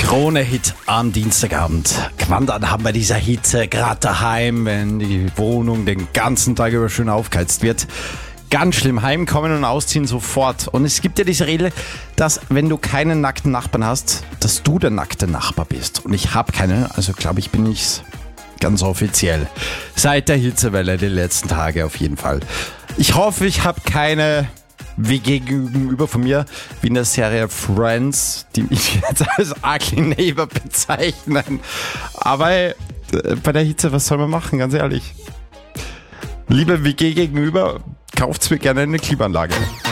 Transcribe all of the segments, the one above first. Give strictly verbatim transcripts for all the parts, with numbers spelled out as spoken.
Krone-Hit am Dienstagabend. Gewandert haben wir dieser Hitze gerade daheim, wenn die Wohnung den ganzen Tag über schön aufgeheizt wird. Ganz schlimm, heimkommen und ausziehen sofort. Und es gibt ja diese Regel, dass wenn du keinen nackten Nachbarn hast, dass du der nackte Nachbar bist. Und ich habe keinen, also glaube ich, bin ich's ganz offiziell. Seit der Hitzewelle die letzten Tage auf jeden Fall. Ich hoffe, ich habe keine W G gegenüber von mir, wie in der Serie Friends, die mich jetzt als Ugly Neighbor bezeichnen. Aber äh, bei der Hitze, was soll man machen, ganz ehrlich? Liebe W G gegenüber, kauft mir gerne eine Klimaanlage.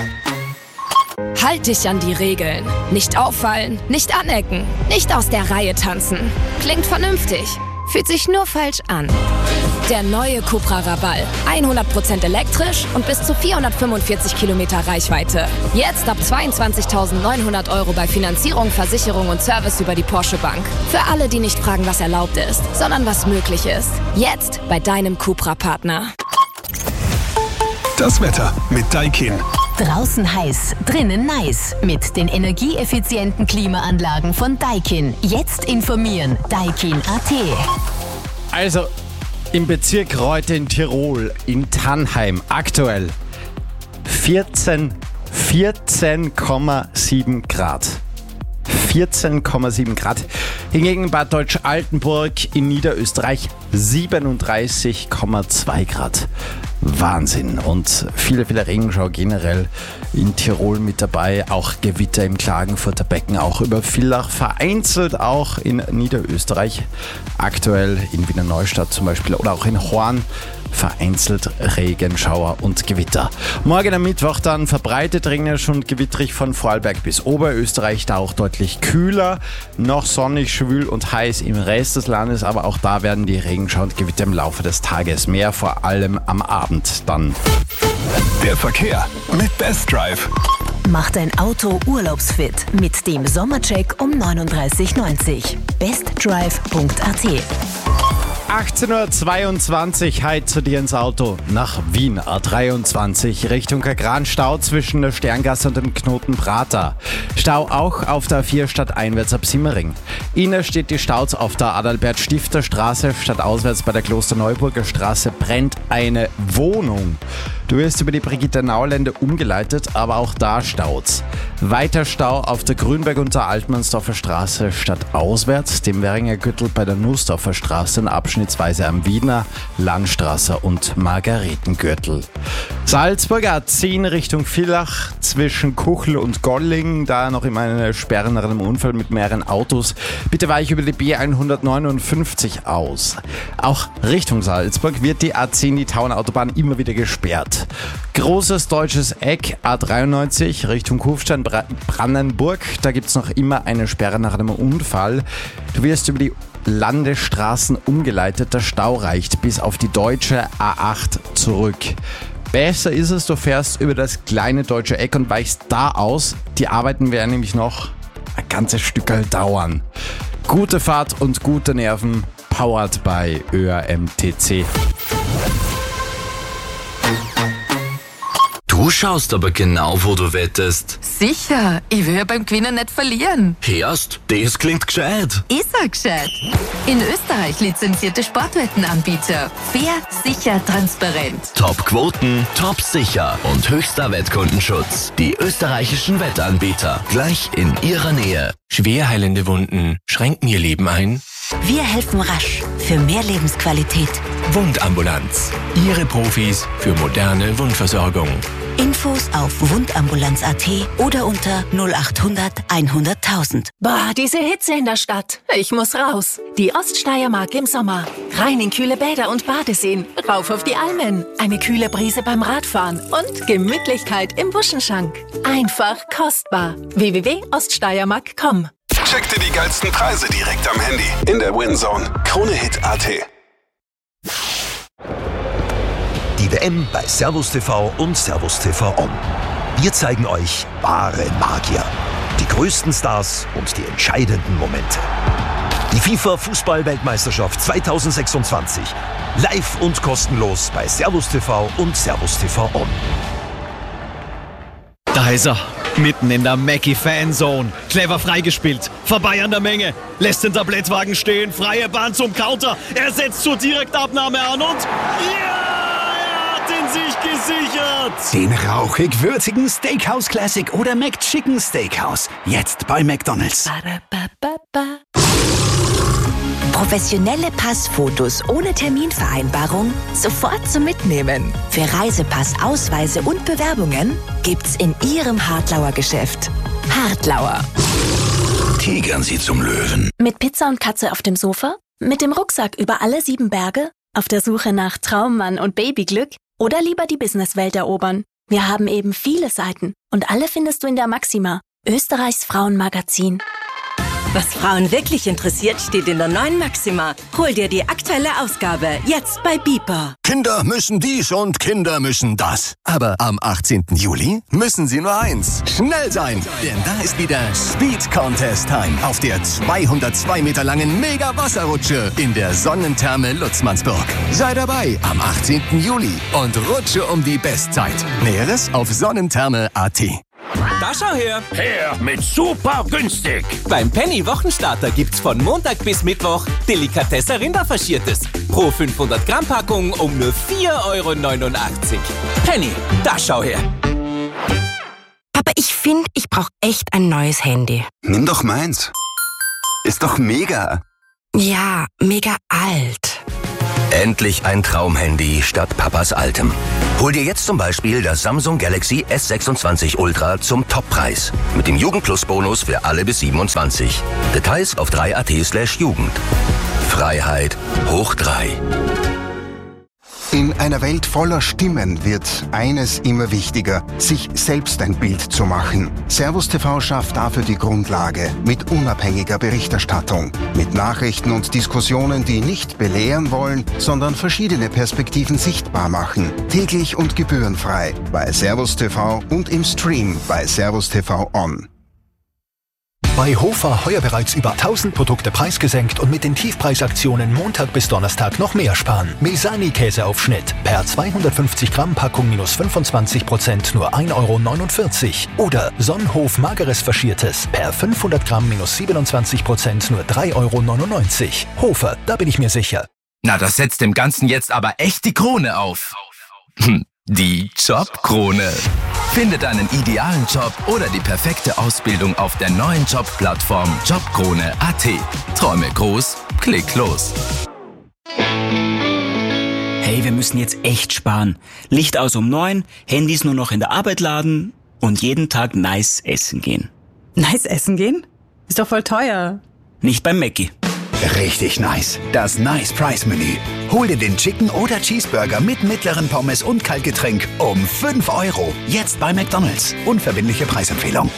Halt dich an die Regeln. Nicht auffallen, nicht anecken, nicht aus der Reihe tanzen. Klingt vernünftig, fühlt sich nur falsch an. Der neue Cupra Raval. hundert Prozent elektrisch und bis zu vierhundertfünfundvierzig Kilometer Reichweite. Jetzt ab zweiundzwanzigtausendneunhundert Euro bei Finanzierung, Versicherung und Service über die Porsche Bank. Für alle, die nicht fragen, was erlaubt ist, sondern was möglich ist. Jetzt bei deinem Cupra-Partner. Das Wetter mit Daikin. Draußen heiß, drinnen nice. Mit den energieeffizienten Klimaanlagen von Daikin. Jetzt informieren. Daikin Punkt at. Also, im Bezirk Reute in Tirol, in Tannheim, aktuell vierzehn, vierzehn Komma sieben Grad. vierzehn Komma sieben Grad. Hingegen in Bad Deutsch-Altenburg in Niederösterreich siebenunddreißig Komma zwei Grad. Wahnsinn. Und viele, viele Regenschau generell in Tirol mit dabei. Auch Gewitter im Klagenfurter Becken, auch über Villach, vereinzelt auch in Niederösterreich. Aktuell in Wiener Neustadt zum Beispiel oder auch in Horn vereinzelt Regenschauer und Gewitter. Morgen am Mittwoch dann verbreitet regnerisch und gewitterig von Vorarlberg bis Oberösterreich, da auch deutlich kühler, noch sonnig, schwül und heiß im Rest des Landes, aber auch da werden die Regenschauer und Gewitter im Laufe des Tages mehr, vor allem am Abend dann. Der Verkehr mit Best Drive. Mach dein Auto urlaubsfit mit dem Sommercheck um neununddreißig neunzig. bestdrive Punkt at. achtzehn Uhr zweiundzwanzig, heit zu dir ins Auto nach Wien A dreiundzwanzig Richtung Kagran. Stau zwischen der Sterngasse und dem Knoten Prater. Stau auch auf der A vier stadteinwärts ab Simmering. Inner steht die Staus auf der Adalbert-Stifter-Straße. Stadtauswärts bei der Klosterneuburger Straße brennt eine Wohnung. Du wirst über die Brigitte-Naulände umgeleitet, aber auch da staut's. Weiter Stau auf der Grünberg und der Altmannsdorfer Straße stadtauswärts, dem Währinger Gürtel bei der Nussdorfer Straße und abschnittsweise am Wiener, Landstraße und Margaretengürtel. Salzburger A zehn Richtung Villach zwischen Kuchel und Golling, da noch immer eine Sperre nach einem Unfall mit mehreren Autos. Bitte weiche über die B hundertneunundfünfzig aus. Auch Richtung Salzburg wird die A zehn, die Tauernautobahn, immer wieder gesperrt. Großes deutsches Eck A dreiundneunzig Richtung Kufstein Brandenburg. Da gibt es noch immer eine Sperre nach einem Unfall. Du wirst über die Landesstraßen umgeleitet. Der Stau reicht bis auf die deutsche A acht zurück. Besser ist es, du fährst über das kleine deutsche Eck und weichst da aus. Die Arbeiten werden nämlich noch ein ganzes Stückerl dauern. Gute Fahrt und gute Nerven. Powered by Ö A M T C. Du schaust aber genau, wo du wettest. Sicher, ich will ja beim Gewinnen nicht verlieren. Hörst, das klingt gescheit. Ist er gescheit? In Österreich lizenzierte Sportwettenanbieter. Fair, sicher, transparent. Top-Quoten, top sicher und höchster Wettkundenschutz. Die österreichischen Wettanbieter. Gleich in ihrer Nähe. Schwer heilende Wunden schränken ihr Leben ein. Wir helfen rasch für mehr Lebensqualität. Wundambulanz. Ihre Profis für moderne Wundversorgung. Infos auf wundambulanz Punkt at oder unter null achthundert hunderttausend. Bah, diese Hitze in der Stadt. Ich muss raus. Die Oststeiermark im Sommer. Rein in kühle Bäder und Badeseen. Rauf auf die Almen. Eine kühle Brise beim Radfahren. Und Gemütlichkeit im Buschenschank. Einfach kostbar. w w w punkt oststeiermark punkt com. Check dir die geilsten Preise direkt am Handy. In der WinZone. Krone-Hit Punkt at. Die W M bei Servus T V und Servus T V On. Wir zeigen euch wahre Magier, die größten Stars und die entscheidenden Momente. Die FIFA-Fußball-Weltmeisterschaft zweitausendsechsundzwanzig. Live und kostenlos bei Servus T V und Servus T V On. Da ist er. Mitten in der Mackie-Fanzone. Clever freigespielt. Vorbei an der Menge. Lässt den Tablettwagen stehen. Freie Bahn zum Counter. Er setzt zur Direktabnahme an und... Ja! Er hat ihn sich gesichert! Den rauchig-würzigen Steakhouse Classic oder McChicken Steakhouse. Jetzt bei McDonald's. Professionelle Passfotos ohne Terminvereinbarung sofort zum Mitnehmen. Für Reisepass, Ausweise und Bewerbungen gibt's in Ihrem Hartlauer Geschäft. Hartlauer. Tigern Sie zum Löwen. Mit Pizza und Katze auf dem Sofa? Mit dem Rucksack über alle sieben Berge? Auf der Suche nach Traummann und Babyglück? Oder lieber die Businesswelt erobern? Wir haben eben viele Seiten und alle findest du in der Maxima, Österreichs Frauenmagazin. Was Frauen wirklich interessiert, steht in der neuen Maxima. Hol dir die aktuelle Ausgabe, jetzt bei Beeper. Kinder müssen dies und Kinder müssen das. Aber am achtzehnten Juli müssen sie nur eins: schnell sein. Denn da ist wieder Speed Contest Time auf der zweihundertzwei Meter langen Mega-Wasserrutsche in der Sonnentherme Lutzmannsburg. Sei dabei am achtzehnten Juli und rutsche um die Bestzeit. Näheres auf sonnentherme punkt a t. Da schau her! Her mit super günstig! Beim Penny Wochenstarter gibt's von Montag bis Mittwoch Delikatesse Rinderfaschiertes. Pro fünfhundert Gramm Packung um nur vier Euro neunundachtzig. Penny, da schau her! Aber ich finde, ich brauche echt ein neues Handy. Nimm doch meins. Ist doch mega. Ja, mega alt. Endlich ein Traumhandy statt Papas altem. Hol dir jetzt zum Beispiel das Samsung Galaxy S sechsundzwanzig Ultra zum Toppreis. Mit dem Jugend-Plus-Bonus für alle bis siebenundzwanzig. Details auf drei punkt a t slash Jugend. Freiheit hoch drei. In einer Welt voller Stimmen wird eines immer wichtiger: sich selbst ein Bild zu machen. Servus T V schafft dafür die Grundlage mit unabhängiger Berichterstattung, mit Nachrichten und Diskussionen, die nicht belehren wollen, sondern verschiedene Perspektiven sichtbar machen. Täglich und gebührenfrei bei Servus T V und im Stream bei Servus T V On. Bei Hofer heuer bereits über tausend Produkte preisgesenkt und mit den Tiefpreisaktionen Montag bis Donnerstag noch mehr sparen. Mesani-Käseaufschnitt per zweihundertfünfzig Gramm Packung minus fünfundzwanzig Prozent nur ein Euro neunundvierzig. Oder Sonnenhof Mageres Faschiertes per fünfhundert Gramm minus siebenundzwanzig Prozent nur drei Euro neunundneunzig. Hofer, da bin ich mir sicher. Na, das setzt dem Ganzen jetzt aber echt die Krone auf. Hm, die Jobkrone. Finde deinen idealen Job oder die perfekte Ausbildung auf der neuen Jobplattform jobkrone punkt a t. Träume groß, klick los. Hey, wir müssen jetzt echt sparen. Licht aus um neun, Handys nur noch in der Arbeit laden und jeden Tag nice essen gehen. Nice essen gehen? Ist doch voll teuer. Nicht beim Mackie. Richtig nice. Das Nice Price Menü. Hol dir den Chicken oder Cheeseburger mit mittleren Pommes und Kaltgetränk um fünf Euro. Jetzt bei McDonald's. Unverbindliche Preisempfehlung.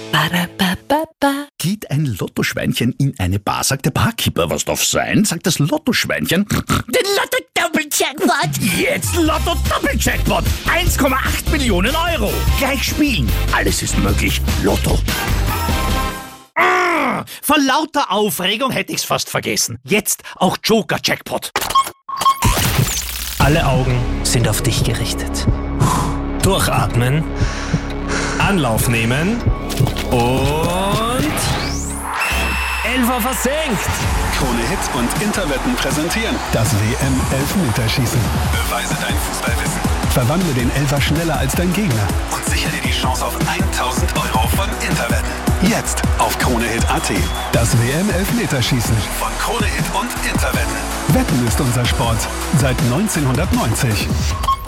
Geht ein Lottoschweinchen in eine Bar, sagt der Barkeeper, was darf sein? Sagt das Lottoschweinchen. Den Lotto-Doppel-Jackpot! Jetzt Lotto-Doppel-Jackpot! eins Komma acht Millionen Euro! Gleich spielen! Alles ist möglich. Lotto. Ah, vor lauter Aufregung hätte ich's fast vergessen. Jetzt auch Joker-Jackpot. Alle Augen sind auf dich gerichtet. Durchatmen, Anlauf nehmen und Elfer versenkt. Krone Hit und Interwetten präsentieren das W M-Elfmeterschießen. Beweise dein Fußballwissen. Verwandle den Elfer schneller als dein Gegner. Und sichere dir die Chance auf tausend Euro von Interwetten. Jetzt auf Krone Hit punkt a t. Das W M-Elfmeterschießen. Von Krone Hit und Interwetten. Wetten ist unser Sport. Seit neunzehnhundertneunzig.